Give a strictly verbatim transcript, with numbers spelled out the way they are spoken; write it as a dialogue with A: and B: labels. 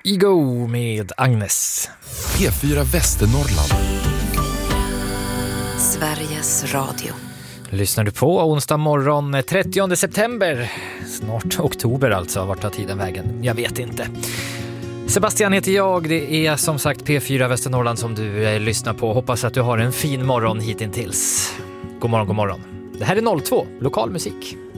A: Ego med Agnes.
B: P fyra Västernorrland.
C: Sveriges Radio.
A: Lyssnar du på onsdag morgon trettionde september. Snart oktober alltså. Vart tar tiden vägen? Jag vet inte. Sebastian heter jag. Det är som sagt P fyra Västernorrland som du eh, lyssnar på. Hoppas att du har en fin morgon hitintills. God morgon, god morgon. Det här är noll två, lokal musik.